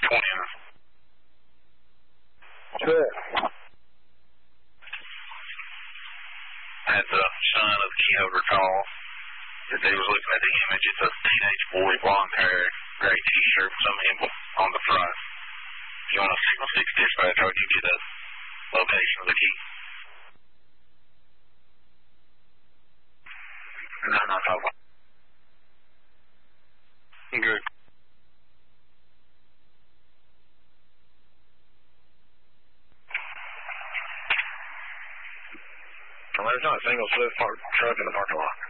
Good. Had the son of the key holder call. The dude was looking at the image. It's a teenage boy, blonde hair, gray t-shirt, some emblem on the front. If you want a signal 6 dispatch, I'll give you the location of the key. No, not talking. Good. Well, there's not a single Swift truck in the parking lot.